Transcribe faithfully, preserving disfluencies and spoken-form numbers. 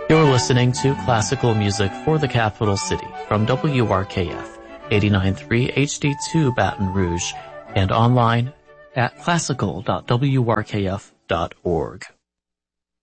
You're listening to classical music for the capital city from W R K F eighty-nine point three H D two Baton Rouge and online at classical dot w r k f dot org.